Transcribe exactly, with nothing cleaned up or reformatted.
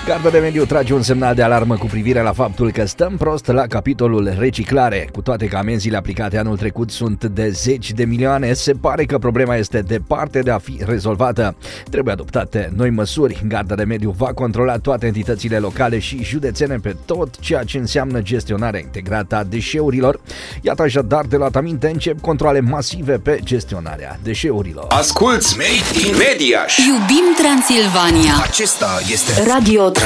Garda de Mediu trage un semnal de alarmă cu privire la faptul că stăm prost la capitolul reciclare. Cu toate că amenziile aplicate anul trecut sunt de zeci de milioane, se pare că problema este departe de a fi rezolvată. Trebuie adoptate noi măsuri. Garda de Mediu va controla toate entitățile locale și județene pe tot ceea ce înseamnă gestionarea integrată a deșeurilor. Iată așadar, de luat aminte, încep controale masive pe gestionarea deșeurilor. Asculți Made in Mediaș! Iubim Transilvania! Acesta este Radio